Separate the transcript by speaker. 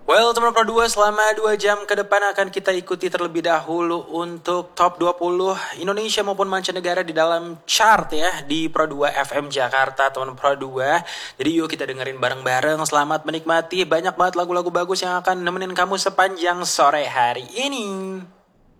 Speaker 1: Well, teman Pro 2, selama 2 jam ke depan akan kita ikuti terlebih dahulu untuk top 20 Indonesia maupun mancanegara di dalam chart ya di Pro 2 FM Jakarta, teman Pro 2. Jadi yuk kita dengerin bareng-bareng, selamat menikmati, banyak banget lagu-lagu bagus yang akan nemenin kamu sepanjang sore hari ini.